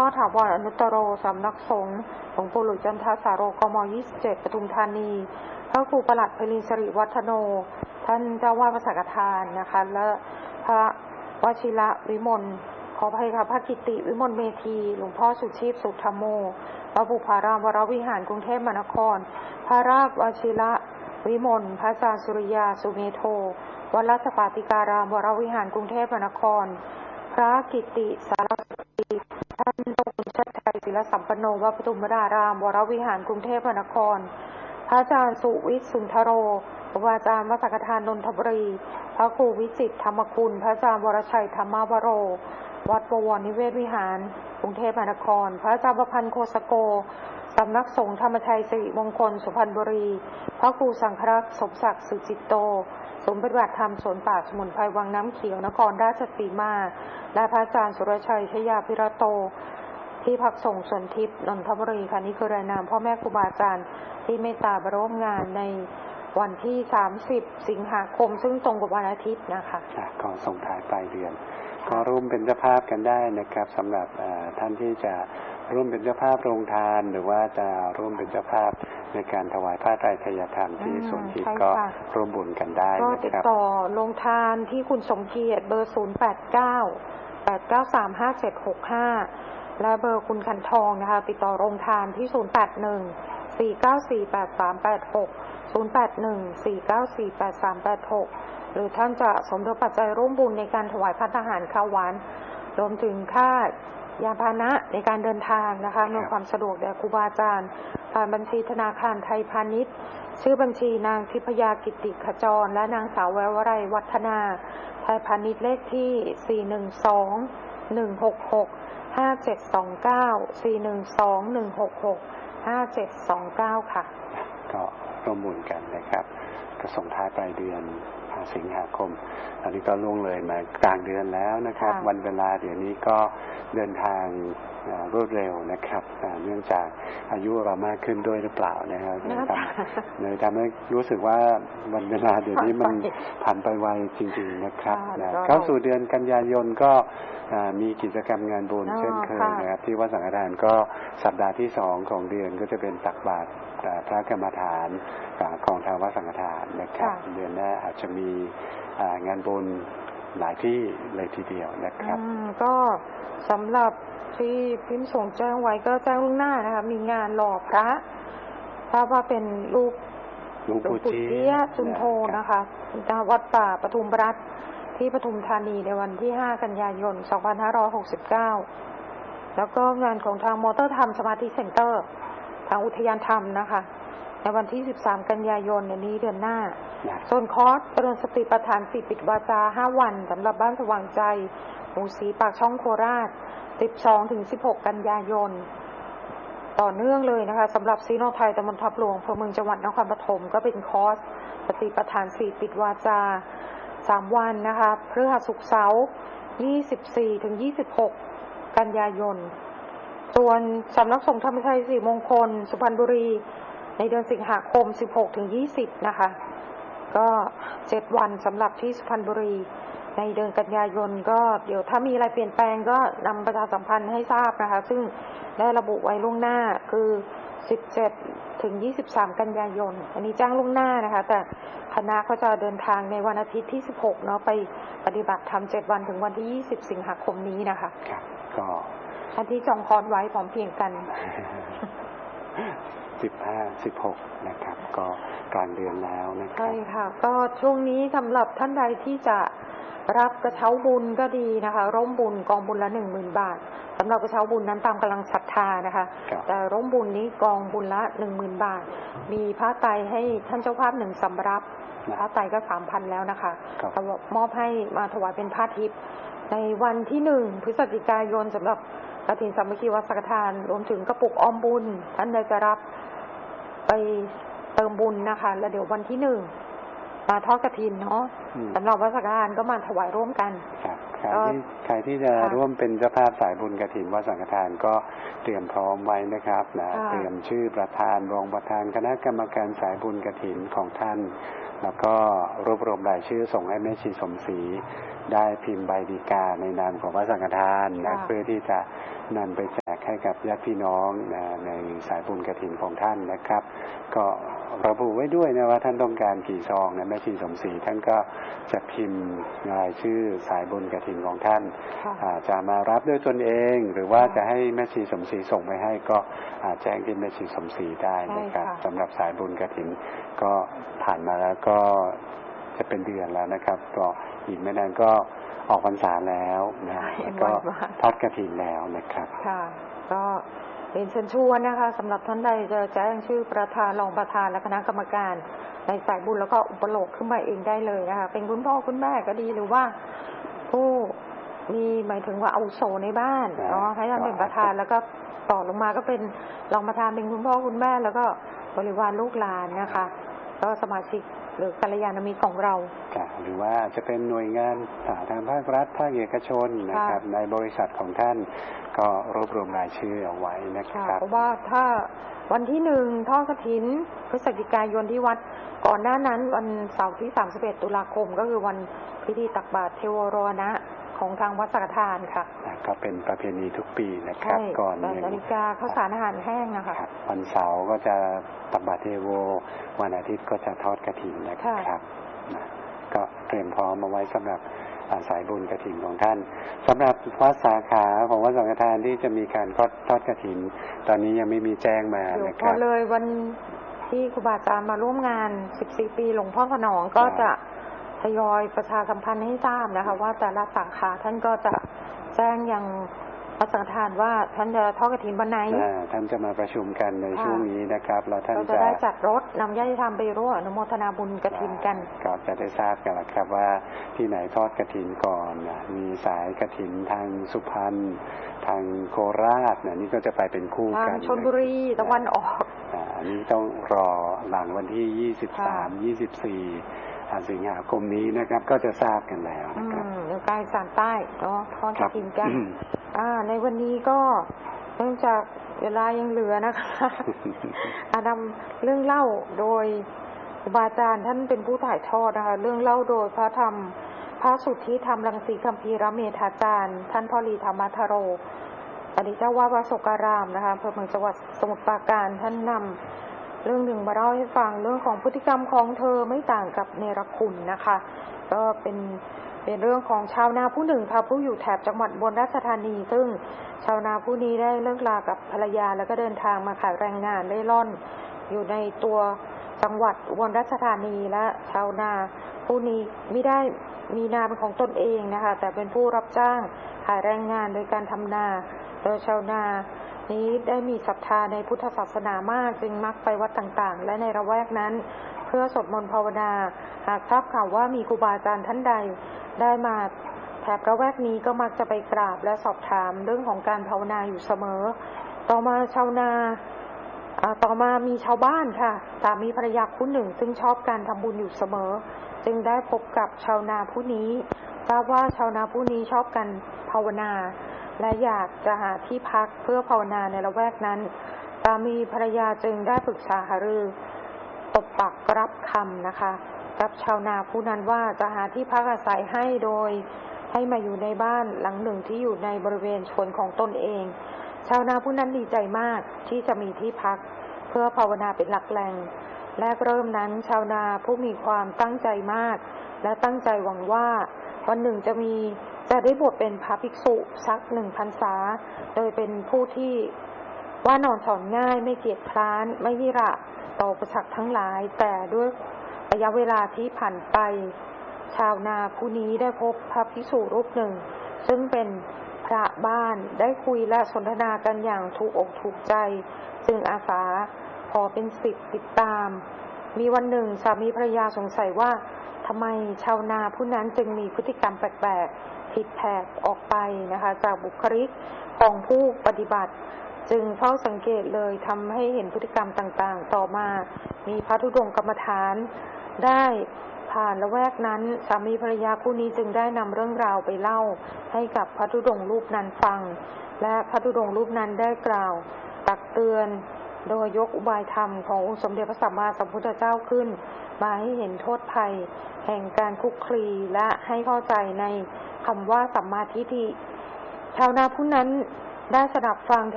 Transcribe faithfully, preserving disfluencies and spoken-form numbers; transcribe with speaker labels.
Speaker 1: พ่อถาวรอนุตตโรสำนักสงฆ์หลวงปู่หลุยจันทสาโรกมยี่สิบเจ็ดปทุมธานีพระครูประหลัดไพลินสิริวัฒโนท่านเจ้าวาดวัดสังฆทานนะคะและพระวชิระวิมลขออภัยค่ะพระกิติวิมลเมธีหลวงพ่อสุชีพสุธรรมโมวัดบุพารามวรวิหารกรุงเทพมหานครพระราชวชิระวิมลพระอาจารย์สุริยาสุเมโธวัดราชปาติการามวรวิหารกรุงเทพมหานครพระกิติสารสีท่านเจ้าคุณชัดชัยศิลสัมปันโนวัดปทุมรารามวรวิหารกรุงเทพมหานครพระอาจารย์สุวิทย์สุนทโรครูบาอาจารย์วัดสังฆทานนนทบุรีพระครูวิจิตรธรรมคุณพระอาจารย์วรชัยธรรมวโรวัดบวรนิเวศวิหารกรุงเทพมหานครพระอาจารย์ประพันธ์โคสโกสำนักสงฆ์ธรรมชัยสิริมงคลสุพรรณบุรีพระครูสังฆรักษ์สมศักดิ์สุจิตโตสมปฏิบัติธรรมสวนป่าสมุนไพรวังน้ำเขียวนครราชสีมาและพระอาจารย์สุรชัยชยาภิรโตที่พักสงฆ์สวนทิพย์นนทบุรีค่ะนี่คือรายนามพ่อแม่ครูบาอาจารย์ที่เมตตามาร่วมงานในวันที่สามสิบสิงหาคมซึ่งตรงกับวันอาทิตย์นะคะ
Speaker 2: ก็ส่งท้ายปลายเดือนก็ร่วมเป็นเจ้าภาพกันได้นะครับสำหรับท่านที่จะร่วมเป็นเจ้าภาพโรงทานหรือว่าจะร่วมเป็นเจ้าภาพในการถวายผ้าไตรทยธรรมที่สวนทิพย์ก็ร่วมบุญกันได้
Speaker 1: นะครับก็ติดต่อโรงทานที่คุณสมเกียรติเบอร์ศูนย์แปดเก้า แปดเก้าสาม ห้าเจ็ดหกห้าและเบอร์คุณขันทองนะคะติดต่อโรงทานที่ศูนย์แปดหนึ่ง สี่เก้าสี่ แปดสามแปดหก ศูนย์แปดหนึ่ง สี่เก้าสี่ แปดสามแปดหกหรือท่านจะสมทบปัจจัยร่วมบุญในการถวายภัตตาหารข้าวหวานรวมถึงค่ายานพาหนะในการเดินทางนะคะมีความสะดวกแด่ครูบาอาจารย์ผ่านบัญชีธนาคารไทยพาณิชย์ชื่อบัญชีนางทิพยากิติขจรและนางสาวแวววรัยวัฒนาไทยพาณิชย์เลขที่ สี่หนึ่งสอง หนึ่งหกหก ห้าเจ็ดสองเก้า สี่หนึ่งสอง หนึ่งหกหก ห้าเจ็ดสองเก้าค่ะ
Speaker 2: ก็ร่วมบุญกันนะครับก็ส่งท้ายปลายเดือนสิงหาคมอันนี้ก็ล่วงเลยมากลางเดือนแล้วนะครับวันเวลาเดี๋ยวนี้ก็เดินทางรวดเร็วนะครับเนื่องจากอายุเรามากขึ้นด้วยหรือเปล่านะครับเลยทำให้รู้สึกว่าวันเวลาเดี๋ยวนี้มันผ่านไปไวจริงๆนะครับเข้าสู่เดือนกันยายนก็มีกิจกรรมงานบุญเช่นเคยนะครับที่วัดสังฆทานก็สัปดาห์ที่สองของเดือนก็จะเป็นตักบาตรพระกรรมฐานของทางวัดสังฆทานนะครับเดือนหน้าอาจจะมีงานบุญหลายที่เลยทีเดียวนะครับ
Speaker 1: ก็สำหรับที่พิมพ์ส่งแจ้งไว้ก็แจ้งล่วงหน้านะคะมีงานหล่อพระทราบว่าเป็นรูป
Speaker 2: หลวงปู่
Speaker 1: เจี๊ยจุนโทนะคะวัดป่าปทุมรัตน์ที่ปทุมธานีในวันที่ห้ากันยายนสองพันห้าร้อยหกสิบเก้าแล้วก็งานของทางมอเตอร์ธรรมสมาธิเซ็นเตอร์ทางอุทยานธรรมนะคะในวันที่สิบสามกันยายนนี้เดือนหน้าส่วนคอร์สเจริญสติปัฏฐานสี่ปิดวาจาห้าวันสำหรับบ้านสว่างใจหมู่สีปากช่องโคราชสิบสองถึงสิบหกกันยายนต่อเนื่องเลยนะคะสำหรับซีโนไทยตำบลทับหลวงอำเภอเมืองจังหวัดนครปฐมก็เป็นคอร์สสติปัฏฐานสี่ปิดวาจาสามวันนะคะพฤหัสศุกร์เสาร์ยี่สิบสี่ถึงยี่สิบหกกันยายนส่วนสำนักสงฆ์ธรรมชัยสิริมงคลสุพรรณบุรีในเดือนสิงหาคมสิบหกถึงยี่สิบนะคะก็เจ็ดวันสำหรับที่สุพรรณบุรีในเดือนกันยายนก็เดี๋ยวถ้ามีอะไรเปลี่ยนแปลงก็นำประชาสัมพันธ์ให้ทราบนะคะซึ่งได้ระบุไว้ล่วงหน้าคือสิบเจ็ดถึงยี่สิบสามกันยายนอันนี้แจ้งล่วงหน้านะคะแต่คณะเขาจะเดินทางในวันอาทิตย์ที่สิบหกเนาะไปปฏิบัติธรรมเจ็ดวันถึงวันที่ยี่สิบสิงหาคมนี้นะคะ
Speaker 2: ครับก็
Speaker 1: ท่านที่จองคอร์สไว้พร้อมเพียงกัน
Speaker 2: สิบห้า สิบหกนะครับก็กลางเดือนแล้วนะครับ
Speaker 1: ใช่ค่ะก็ช่วงนี้สำหรับท่านใดที่จะรับกระเช้าบุญก็ดีนะคะร่มบุญกองบุญละ หนึ่งหมื่น บาทสำหรับกระเช้าบุญนั้นตามกำลังศรัทธานะคะแต่ร่มบุญนี้กองบุญละ หนึ่งหมื่น บาทมีผ้าไตรให้ท่านเจ้าภาพหนึ่งสำรับผ้าไตรก็ สามพัน แล้วนะคะมอบให้มาถวายเป็นผ้าทิพย์ในวันที่หนึ่งพฤศจิกายนสำหรับกฐินสามัคคีวัดสังฆทานรวมถึงกระปุกอ้อมบุญท่านใดจะรับไปเติมบุญนะคะแล้วเดี๋ยววันที่หนึ่งมาทอดกฐินเนาะสำหรับวัดสังฆทานก็มาถวายร่วมกัน
Speaker 2: ครับใครที่ใครที่จะร่วมเป็นเจ้าภาพสายบุญกฐินวัดสังฆทานก็เตรียมพร้อมไว้นะครับนะเตรียมชื่อประธานรองประธานคณะกรรมการสายบุญกฐินของท่านแล้วก็รวบรวมรายชื่อส่งให้แม่ชีสมศรีได้พิมพ์ใบดีกาในนามของวัดสังฆทานนะเพื่อที่จะนำไปแจกให้กับญาติพี่น้องนะในสายบุญกฐินของท่านนะครับก็ระบุไว้ด้วยนะว่าท่านต้องการกี่ซองนะแม่ชีสมศรีท่านก็จะพิมพ์รายชื่อสายบุญกฐินของท่านจะมารับด้วยตนเองหรือว่าจะให้แม่ชีสมศรีส่งไปให้ก็แจ้งที่แม่ชีสมศรีได้นะครับสำหรับสายบุญกฐินก็ผ่านมาแล้วก็จะเป็นเดือนแล้วนะครับก็อีกไม่นานก็ออกพรรษาแล้วนะแล้วก็ทอดกฐินแล้วนะครับ
Speaker 1: ค่ะก็เป็นเชิญชวนนะคะสำหรับท่านใดจะแจ้งชื่อประธานรองประธานและคณะกรรมการในสายบุญแล้วก็อุปโลกขึ้นมาเองได้เลยนะคะเป็นคุณพ่อคุณแม่ก็ดีหรือว่าผู้มีหมายถึงว่าอาวุโสในบ้านเนาะให้ท่านเป็นประธานแล้วก็ต่อลงมาก็เป็นรองประธานเป็นคุณพ่อคุณแม่แล้วก็บริวารลูกหลานนะคะก็สมาชิกหรือกัลยาณมิตรของเรา
Speaker 2: หรือว่าจะเป็นหน่วยงานทางภาครัฐภาคเอกชนนะครับในบริษัทของท่านก็รวบรวมรายชื่อเอาไว้นะครับ
Speaker 1: เพราะว่าถ้าวันที่หนึ่งทอดกฐินพฤศจิกายนที่วัดก่อนหน้านั้นวันเสาร์ที่สามสิบเอ็ดตุลาคมก็คือวันพิธีตักบาตรเทโวโรณะของทางวัดสังฆทานค่ะ
Speaker 2: ก็เป็นประเพณีทุกปีนะครับก่อน
Speaker 1: นาฬิกาข้าวสารอาหารแห้งนะคะ
Speaker 2: วันเสาร์ก็จะตักบาตรเทโววันอาทิตย์ก็จะทอดกฐินนะครับก็เตรียมพร้อมมาไว้สำหรับสายบุญกฐินของท่านสำหรับวัดสาขาของวัดสังฆทานที่จะมีการทอดกฐินตอนนี้ยังไม่มีแจ้งมานะครับ
Speaker 1: พอเลยวันที่ครูบาอาจารย์มาร่วมงานสิบสี่ปีหลวงพ่อขนองก็จะทยอยประชาสัมพันธ์ให้ทราบนะคะว่าแต่ละสาขาท่านก็จะแจ้งยังวัดสังฆทานว่าท่านจะทอดกฐินวันไหน
Speaker 2: ท่านจะมาประชุมกันในช่วงนี้นะครับแล้วท่าน
Speaker 1: จะได้จัดรถนำญาติธรรมไปร่วมอนุโมทนาบุญกฐินกัน
Speaker 2: ก็จะได้ทราบกันแล้วครับว่าที่ไหนทอดกฐินก่อนมีสายกฐินทางสุพรรณทางโคราชนี่ก็จะไปเป็นคู่กัน
Speaker 1: ชลบุรีตะวันออก
Speaker 2: อันนี้ต้องรอหลังวันที่ยี่สิบสาม ยี่สิบสี่สิงหาคมนี้นะครับก็จะทราบกันแล้วนะครับ
Speaker 1: ใกล้สานใต้เนาะทอดกฐินกันในวันนี้ก็เนื่องจากเวลายังเหลือนะคะอานำเรื่องเล่าโดยครูบาอาจารย์ท่านเป็นผู้ถ่ายทอดนะคะเรื่องเล่าโดยพระธรรมพระสุทธิธรรมรังสีคัมภีรเมธาจารย์ท่านพ่อลีธรรมทโรอดีตเจ้าวาดวัดโศการามนะคะอำเภอเมืองจังหวัดสมุทรปราการท่านนำเรื่องหนึ่งมาเล่าให้ฟังเรื่องของพฤติกรรมของเธอไม่ต่างกับเนรคุณนะคะก็เป็นเป็นเรื่องของชาวนาผู้หนึ่งค่ะผู้อยู่แถบจังหวัดอุบลราชธานีซึ่งชาวนาผู้นี้ได้เลิกลากับภรรยาแล้วก็เดินทางมาขายแรงงานเล่ร่อนอยู่ในตัวจังหวัดอุบลราชธานีและชาวนาผู้นี้ไม่ได้มีนาเป็นของตนเองนะคะแต่เป็นผู้รับจ้างขายแรงงานโดยการทำนาโดยชาวนานี้ได้มีศรัทธาในพุทธศาสนามากจึงมักไปวัดต่างๆและในระแวกนั้นเพื่อสวดมนต์ภาวนาหากทราบข่าวว่ามีครูบาอาจารย์ท่านใดได้มาแถบระแวกนี้ก็มักจะไปกราบและสอบถามเรื่องของการภาวนาอยู่เสมอต่อมาชาวนาต่อมามีชาวบ้านค่ะสามีภรรยาคู่หนึ่งซึ่งชอบการทำบุญอยู่เสมอจึงได้พบกับชาวนาผู้นี้ทราบว่าชาวนาผู้นี้ชอบการภาวนาและอยากจะหาที่พักเพื่อภาวนาในละแวกนั้นสามีภรรยาจึงได้ปรึกษาหารือตบปากรับคำนะคะกับชาวนาผู้นั้นว่าจะหาที่พักอาศัยให้โดยให้มาอยู่ในบ้านหลังหนึ่งที่อยู่ในบริเวณสวนของตนเองชาวนาผู้นั้นดีใจมากที่จะมีที่พักเพื่อภาวนาเป็นหลักแหล่งแรกเริ่มนั้นชาวนาผู้มีความตั้งใจมากและตั้งใจหวังว่าวันหนึ่งจะมีจะได้บวชเป็นพระภิกษุสักหนึ่งพรรษาโดยเป็นผู้ที่ว่านอนสอนง่ายไม่เกียจคร้านไม่ยิระต่ออุปสรรคทั้งหลายแต่ด้วยระยะเวลาที่ผ่านไปชาวนาผู้นี้ได้พบพระภิกษุรูปหนึ่งซึ่งเป็นพระบ้านได้คุยและสนทนากันอย่างถูกอกถูกใจจึงอาสาขอเป็นศิษย์ติดตามมีวันหนึ่งสามีภรรยาสงสัยว่าทำไมชาวนาผู้นั้นจึงมีพฤติกรรมแปลกๆผิดแผกออกไปนะคะจากบุคลิกของผู้ปฏิบัติจึงเฝ้าสังเกตเลยทำให้เห็นพฤติกรรมต่างๆต่อมามีพระธุดงค์กรรมฐานได้ผ่านละแวกนั้นสามีภรรยาคู่นี้จึงได้นำเรื่องราวไปเล่าให้กับพระธุดงค์รูปนั้นฟังและพระธุดงค์รูปนั้นได้กล่าวตักเตือนโดยยกอุบายธรรมขององค์สมเด็จพระสัมมาสัมพุทธเจ้าขึ้นมาให้เห็นโทษภัยแห่งการคุกคลีและให้เข้าใจในคำว่าสัมมาทิฏฐิชาวนาผู้นั้นได้สดับฟัง